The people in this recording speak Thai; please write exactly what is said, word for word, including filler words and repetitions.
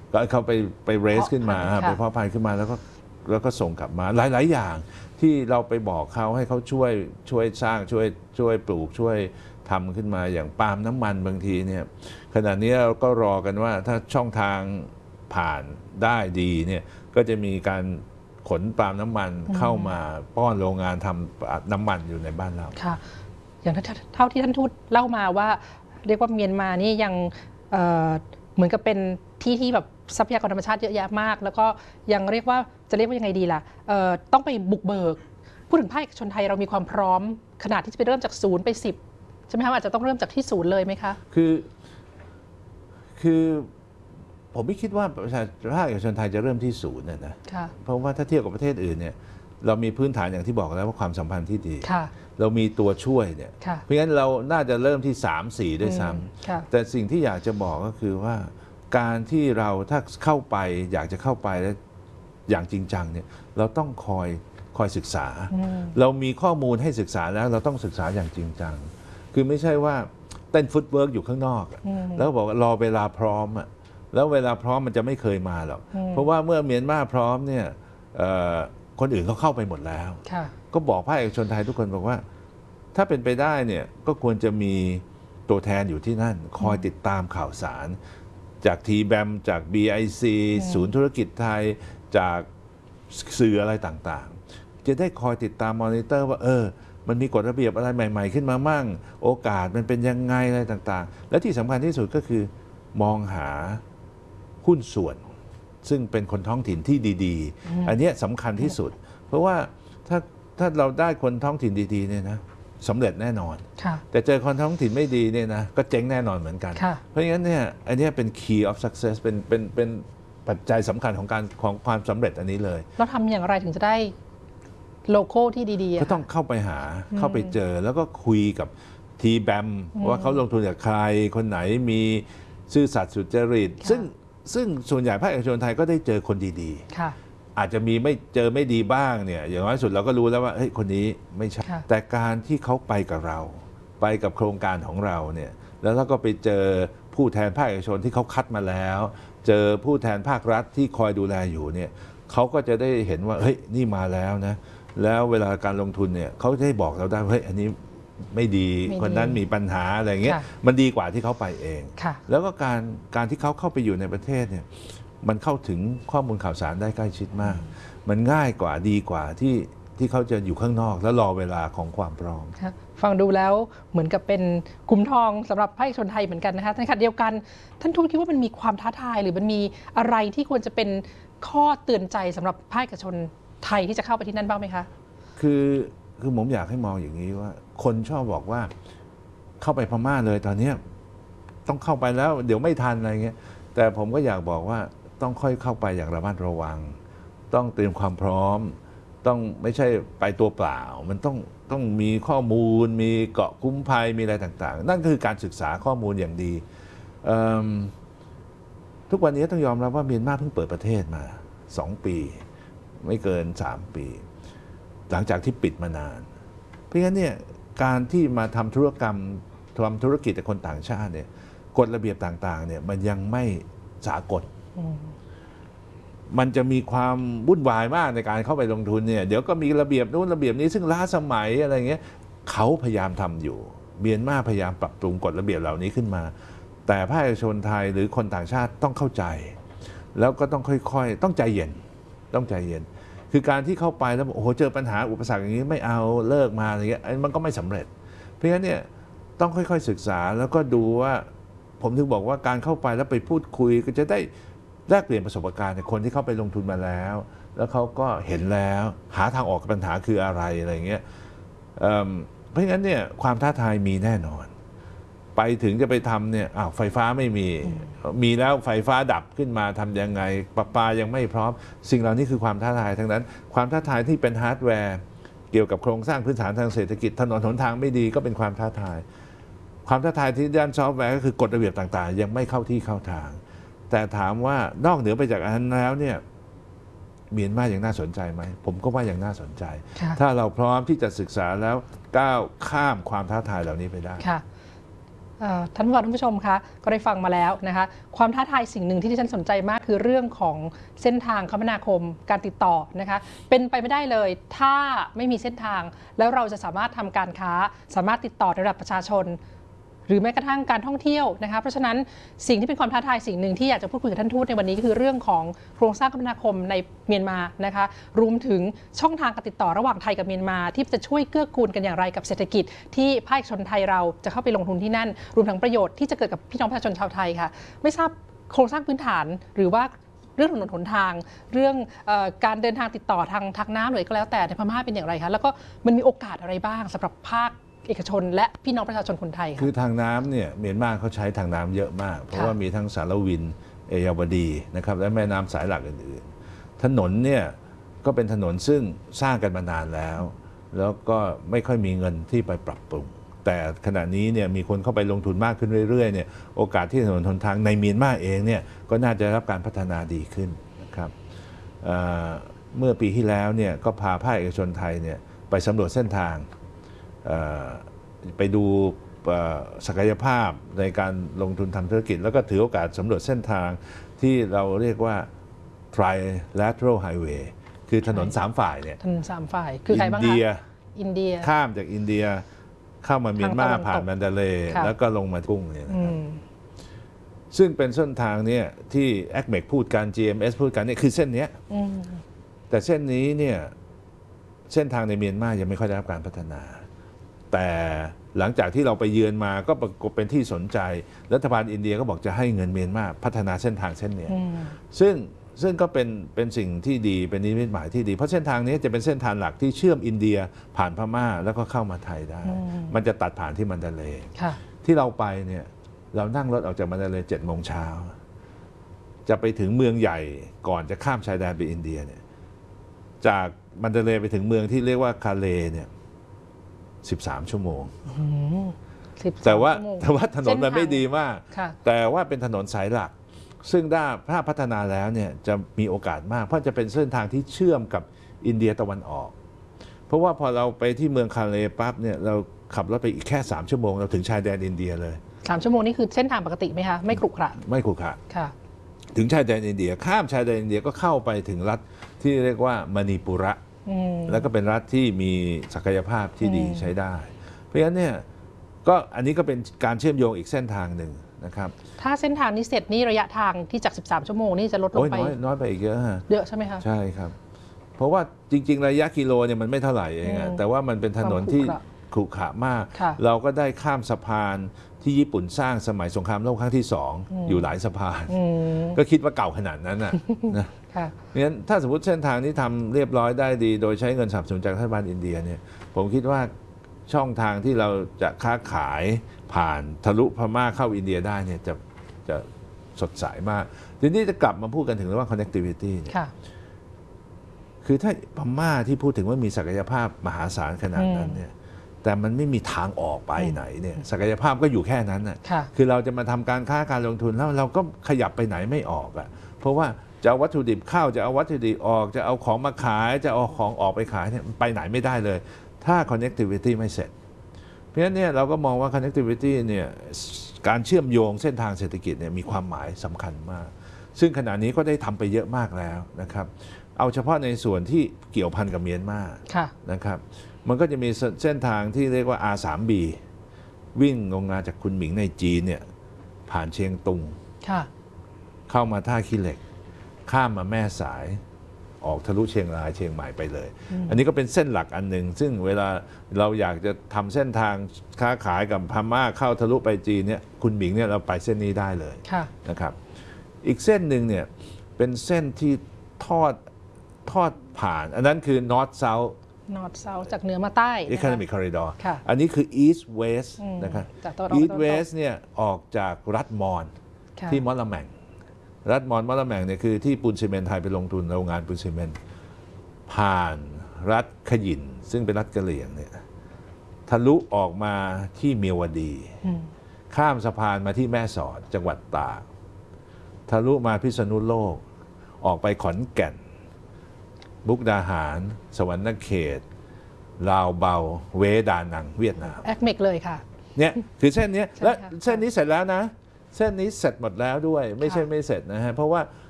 ก็เขาไปไปเรสขึ้นมาไปเพาะพันธุ์ขึ้นมาแล้วก็แล้วก็ส่งกลับมาหลายๆอย่างที่เราไปบอกเขาให้เขาช่วยช่วยสร้างช่วยช่วยปลูกช่วยทำขึ้นมาอย่างปาล์มน้ำมันบางทีเนี่ยขณะนี้เราก็รอกันว่าถ้าช่องทางผ่านได้ดีเนี่ยก็จะมีการขนปาล์มน้ำมันเข้ามาป้อนโรงงานทำน้ำมันอยู่ในบ้านเราค่ะอย่างเท่าที่ท่านทูตเล่ามาว่าเรียกว่าเมียนมานี่ยัง เ, เหมือนกับเป็นที่ที่แบบทรัพยากรธรรมชาติเยอะแยะมากแล้วก็ยังเรียกว่าจะเรียกว่ายังไงดีล่ะต้องไปบุกเบิกพูดถึงภาคเอกชนไทยเรามีความพร้อมขนาดที่จะไปเริ่มจากศูนย์ไปสิบใช่ไหมคะอาจจะต้องเริ่มจากที่ศูนย์เลยไหมคะคือคือผมไม่คิดว่าประชาภาคเอกชนไทยจะเริ่มที่ศูนย์นะนะเพราะว่าถ้าเทียบกับประเทศอื่นเนี่ยเรามีพื้นฐานอย่างที่บอกแล้วว่าความสัมพันธ์ที่ดีเรามีตัวช่วยเนี่ยเพราะงั้นเราน่าจะเริ่มที่สาม สี่ด้วยซ้ำแต่สิ่งที่อยากจะบอกก็คือว่าการที่เราถ้าเข้าไปอยากจะเข้าไปแล้วอย่างจริงจังเนี่ยเราต้องคอยคอยศึกษาเรามีข้อมูลให้ศึกษาแล้วเราต้องศึกษาอย่างจริงจังคือไม่ใช่ว่าเต้นฟุตเวิร์กอยู่ข้างนอกแล้วบอกว่ารอเวลาพร้อมอ่ะแล้วเวลาพร้อมมันจะไม่เคยมาหรอกเพราะว่าเมื่อเมียนมาพร้อมเนี่ยคนอื่นเขาเข้าไปหมดแล้วก็บอกภาคเอกชนไทยทุกคนบอกว่าถ้าเป็นไปได้เนี่ยก็ควรจะมีตัวแทนอยู่ที่นั่นคอยติดตามข่าวสารจาก ที แบม จาก บี ไอ ซี ศูนย์ธุรกิจไทยจากสื่ออะไรต่างๆจะได้คอยติดตามมอนิเตอร์ว่าเออมันมีกฎระเบียบอะไรใหม่ๆขึ้นมามั่งโอกาสมันเป็นยังไงอะไรต่างๆและที่สำคัญที่สุดก็คือมองหาหุ้นส่วนซึ่งเป็นคนท้องถิ่นที่ดีๆอันนี้สำคัญที่สุดเพราะว่าถ้าถ้าเราได้คนท้องถิ่นดีๆเนี่ยนะสำเร็จแน่นอนแต่เจอคนท้องถิ่นไม่ดีเนี่ยนะก็เจ๊งแน่นอนเหมือนกันเพราะงั้นเนี่ยอันนี้เป็น key of success เป็นเป็นเป็นปัจจัยสำคัญของการของความสำเร็จอันนี้เลยเราทำอย่างไรถึงจะได้โลโก้ที่ดีๆก็ต้องเข้าไปหาเข้าไปเจอแล้วก็คุยกับ ที แบม ว่าเขาลงทุนกับใครคนไหนมีซื่อสัตย์สุจริตซึ่งซึ่งส่วนใหญ่ภาคเอกชนไทยก็ได้เจอคนดีๆอาจจะมีไม่เจอไม่ดีบ้างเนี่ยอย่างน้อยสุดเราก็รู้แล้วว่าเฮ้ยคนนี้ไม่ใช่แต่การที่เขาไปกับเราไปกับโครงการของเราเนี่ยแล้วเราก็ไปเจอผู้แทนภาคเอกชนที่เขาคัดมาแล้วเจอผู้แทนภาครัฐที่คอยดูแลอยู่เนี่ยเขาก็จะได้เห็นว่าเฮ้ยนี่มาแล้วนะแล้วเวลาการลงทุนเนี่ยเขาจะได้บอกเราได้เฮ้ยอันนี้ไม่ดีคนนั้นมีปัญหาอะไรเงี้ยมันดีกว่าที่เขาไปเองแล้วก็การการที่เขาเข้าไปอยู่ในประเทศเนี่ยมันเข้าถึงข้อมูลข่าวสารได้ใกล้ชิดมากมันง่ายกว่าดีกว่าที่ที่เขาจะอยู่ข้างนอกแล้วรอเวลาของความพร้อมฟังดูแล้วเหมือนกับเป็นกลุ่มทองสำหรับภาคเอกชนไทยเหมือนกันนะคะในขณะเดียวกันท่านทูตคิดว่ามันมีความท้าทายหรือมันมีอะไรที่ควรจะเป็นข้อเตือนใจสำหรับภาคเอกชนไทยที่จะเข้าไปที่นั่นบ้างไหมคะคือคือผมอยากให้มองอย่างนี้ว่าคนชอบบอกว่าเข้าไปพม่าเลยตอนนี้ต้องเข้าไปแล้วเดี๋ยวไม่ทันอะไรเงี้ยแต่ผมก็อยากบอกว่าต้องค่อยเข้าไปอย่างระมัดระวังต้องเตรียมความพร้อมต้องไม่ใช่ไปตัวเปล่ามันต้องต้องมีข้อมูลมีเกาะคุ้มภัยมีอะไรต่างๆนั่นคือการศึกษาข้อมูลอย่างดีทุกวันนี้ต้องยอมรับว่าเมียนมาเพิ่งเปิดประเทศมาสองปีไม่เกินสามปีหลังจากที่ปิดมานานเพราะงั้นเนี่ยการที่มาทำธุรกรรมทำธุรกิจกับคนต่างชาติเนี่ยกฎระเบียบต่างๆเนี่ยมันยังไม่สากลมันจะมีความวุ่นวายมากในการเข้าไปลงทุนเนี่ยเดี๋ยวก็มีระเบียบนู้นระเบียบนี้ซึ่งล้าสมัยอะไรเงี้ยเขาพยายามทำอยู่เมียนมาพยายามปรับปรุงกฎระเบียบเหล่านี้ขึ้นมาแต่ภาคเอกชนไทยหรือคนต่างชาติต้องเข้าใจแล้วก็ต้องค่อยๆต้องใจเย็นต้องใจเย็นคือการที่เข้าไปแล้วโอ้โหเจอปัญหาอุปสรรคอย่างนี้ไม่เอาเลิกมาอะไรเงี้ยมันก็ไม่สำเร็จเพราะฉะนั้นเนี่ยต้องค่อยๆศึกษาแล้วก็ดูว่าผมถึงบอกว่าการเข้าไปแล้วไปพูดคุยก็จะได้แลกเปลี่ยนประสบการณ์กับคนที่เข้าไปลงทุนมาแล้วแล้วเขาก็เห็นแล้วหาทางออกปัญหาคืออะไรอะไรเงี้ยเพราะฉะนั้นเนี่ยความท้าทายมีแน่นอนไปถึงจะไปทำเนี่ยอ้าวไฟฟ้าไม่มีมีแล้วไฟฟ้าดับขึ้นมาทำยังไงประปายังไม่พร้อมสิ่งเหล่านี้คือความท้าทายทั้งนั้นความท้าทายที่เป็นฮาร์ดแวร์เกี่ยวกับโครงสร้างพื้นฐานทางเศรษฐกิจถนนหนทางไม่ดีก็เป็นความท้าทายความท้าทายที่ด้านซอฟต์แวร์ก็คือกฎระเบียบต่างๆยังไม่เข้าที่เข้าทางแต่ถามว่านอกเหนือไปจากอันนั้นแล้วเนี่ยเมียนมาอย่างน่าสนใจไหมผมก็ว่าอย่างน่าสนใจถ้าเราพร้อมที่จะศึกษาแล้วก้าวข้ามความท้าทายเหล่านี้ไปได้ท่านผู้ฟังท่านผู้ชมคะก็ได้ฟังมาแล้วนะคะความท้าทายสิ่งหนึ่งที่ที่ฉันสนใจมากคือเรื่องของเส้นทางคมนาคมการติดต่อนะคะเป็นไปไม่ได้เลยถ้าไม่มีเส้นทางแล้วเราจะสามารถทำการค้าสามารถติดต่อในระดับประชาชนหรือแม้กระทั่งการท่องเที่ยวนะคะเพราะฉะนั้นสิ่งที่เป็นความท้าทายสิ่งหนึ่งที่อยากจะพูดคุยกับท่านทูตในวันนี้ก็คือเรื่องของโครงสร้างคมนาคมในเมียนมานะคะรวมถึงช่องทางการติดต่อระหว่างไทยกับเมียนมาที่จะช่วยเกื้อกูลกันอย่างไรกับเศรษฐกิจที่ภาคเอกชนไทยเราจะเข้าไปลงทุนที่นั่นรวมทั้งประโยชน์ที่จะเกิดกับพี่น้องประชาชนชาวไทยค่ะไม่ทราบโครงสร้างพื้นฐานหรือว่าเรื่องถนนหนทางเรื่องเอ่อการเดินทางติดต่อทางทางน้ำหรือก็แล้วแต่ในพม่าเป็นอย่างไรคะแล้วก็มันมีโอกาสอะไรบ้างสำหรับภาคเอกชนและพี่น้องประชาชนคนไทยค่ะคือทางน้ำเนี่ยเมียนมาเขาใช้ทางน้ำเยอะมากเพราะว่ามีทั้งสารวินเอยาวดีนะครับและแม่น้ำสายหลักอื่นๆถนนเนี่ยก็เป็นถนนซึ่งสร้างกันมานานแล้ว แล้วก็ไม่ค่อยมีเงินที่ไปปรับปรุงแต่ขณะนี้เนี่ยมีคนเข้าไปลงทุนมากขึ้นเรื่อยๆเนี่ยโอกาสที่ถนนหนทางในเมียนมาเองเนี่ยก็น่าจะรับการพัฒนาดีขึ้นนะครับเมื่อปีที่แล้วเนี่ยก็พาภาคเอกชนไทยเนี่ยไปสำรวจเส้นทางไปดูศักยภาพในการลงทุนทำธุรกิจแล้วก็ถือโอกาสสำรวจเส้นทางที่เราเรียกว่า trilateral highway คือถนนสามฝ่ายเนี่ยถนนสามฝ่ายคือใครบ้างคะอินเดียอินเดียข้ามจากอินเดียเข้ามาเมียนมาผ่านมันดาเลย์แล้วก็ลงมากุ้งเนี่ยนะครับซึ่งเป็นเส้นทางเนี่ยที่ เอ ซี เอ็ม อี พูดกัน จี เอ็ม เอส พูดกันเนี่ยคือเส้นนี้แต่เส้นนี้เนี่ยเส้นทางในเมียนมายังไม่ค่อยได้รับการพัฒนาแต่หลังจากที่เราไปเยือนมาก็ปรากฏเป็นที่สนใจรัฐบาลอินเดียก็บอกจะให้เงินเมียนมาพัฒนาเส้นทางเส้นนี้ซึ่งซึ่งก็เป็นเป็นสิ่งที่ดีเป็นนิมิตหมายที่ดีเพราะเส้นทางนี้จะเป็นเส้นทางหลักที่เชื่อมอินเดียผ่านพม่าแล้วก็เข้ามาไทยได้มันจะตัดผ่านที่มันดาเลย์ที่เราไปเนี่ยเรานั่งรถออกจากมันดาเลย์เจ็ดโมงเช้าจะไปถึงเมืองใหญ่ก่อนจะข้ามชายแดนไปอินเดียเนี่ยจากมันดาเลย์ไปถึงเมืองที่เรียกว่าคาเลเนี่ยสิบสามชั่วโมงแต่ว่าแต่ว่าถนนมันไม่ดีมากแต่ว่าเป็นถนนสายหลักซึ่งถ้าพัฒนาแล้วเนี่ยจะมีโอกาสมากเพราะจะเป็นเส้นทางที่เชื่อมกับอินเดียตะวันออกเพราะว่าพอเราไปที่เมืองคาเลปั๊บเนี่ยเราขับรถไปอีกแค่สามชั่วโมงเราถึงชายแดนอินเดียเลยสามชั่วโมงนี่คือเส้นทางปกติไหมคะไม่ขรุขระไม่ขรุขระถึงชายแดนอินเดียข้ามชายแดนอินเดียก็เข้าไปถึงรัฐที่เรียกว่ามณีปุระแล้วก็เป็นรัฐที่มีศักยภาพที่ดีใช้ได้เพราะฉะนั้นเนี่ยก็อันนี้ก็เป็นการเชื่อมโยงอีกเส้นทางหนึ่งนะครับถ้าเส้นทางนี้เสร็จนี่ระยะทางที่จากสิบสามชั่วโมงนี่จะลดลงไปน้อยน้อยไปอีกเยอะฮะเยอะใช่ไหมคะใช่ครับเพราะว่าจริงๆระยะกิโลเนี่ยมันไม่เท่าไหร่เองแต่ว่ามันเป็นถนนที่ขรุขระมากเราก็ได้ข้ามสะพานที่ญี่ปุ่นสร้างสมัยสงครามโลกครั้งที่สองอยู่หลายสะพานก็คิดว่าเก่าขนาดนั้นนะนะเพราะฉะนั้นถ้าสมมติเส้นทางนี้ทำเรียบร้อยได้ดีโดยใช้เงินสนับสนุนจากรัฐบาลอินเดียเนี่ยผมคิดว่าช่องทางที่เราจะค้าขายผ่านทะลุพม่าเข้าอินเดียได้เนี่ยจะจะสดใสมากทีนี้จะกลับมาพูดกันถึงเรื่อง connectivity เนี่ยคือถ้าพม่าที่พูดถึงว่ามีศักยภาพมหาศาลขนาดนั้นเนี่ยแต่มันไม่มีทางออกไปไหนเนี่ยศักยภาพก็อยู่แค่นั้นน่ะคือเราจะมาทำการค้าการลงทุนแล้วเราก็ขยับไปไหนไม่ออกอ่ะเพราะว่าจะเอาวัตถุดิบเข้าจะเอาวัตถุดิบออกจะเอาของมาขายจะเอาของออกไปขายเนี่ยไปไหนไม่ได้เลยถ้า connectivity ไม่เสร็จเพราะฉะนั้นเนี่ยเราก็มองว่า connectivity เนี่ยการเชื่อมโยงเส้นทางเศรษฐกิจเนี่ยมีความหมายสำคัญมากซึ่งขณะนี้ก็ได้ทำไปเยอะมากแล้วนะครับเอาเฉพาะในส่วนที่เกี่ยวพันกับเมียนมานะครับมันก็จะมีเส้นทางที่เรียกว่า อาร์ ทรี บี วิ่งลงมาจากคุนหมิงในจีนเนี่ยผ่านเชียงตุงเข้ามาท่าขี้เหล็กข้ามมาแม่สายออกทะลุเชียงรายเชียงใหม่ไปเลย อ, อันนี้ก็เป็นเส้นหลักอันหนึ่งซึ่งเวลาเราอยากจะทำเส้นทางค้าขายกับพม่าเข้าทะลุไปจีนเนี่ยคุณหมิงเนี่ยเราไปเส้นนี้ได้เลยนะครับอีกเส้นหนึ่งเนี่ยเป็นเส้นที่ทอดทอดผ่านอันนั้นคือ North South North South จากเหนือมาใต้ Economic Corridor อันนี้คือ East West นะครับ East West เนี่ยออกจากรัฐมอญที่มอลลาแมงรัฐมอญมอลลาแมงเนี่ยคือที่ปูนซีเมนต์ไทยไปลงทุนโรงงานปูนซีเมนต์ผ่านรัฐขยินซึ่งเป็นรัฐกะเหรี่ยงเนี่ยทะลุออกมาที่เมียวดีข้ามสะพานมาที่แม่สอดจังหวัดตากทะลุมาพิษณุโลกออกไปขอนแก่นมุกดาหารสวรรณเขตลาวเบาเวดานังเวียดนามแอคเมกเลยค่ะเนี่ยคือเส้นนี้และค่ะเส้นนี้เสร็จแล้วนะเส้นนี้เสร็จหมดแล้วด้วยไม่ใช่ค่ะไม่เสร็จนะฮะเพราะว่า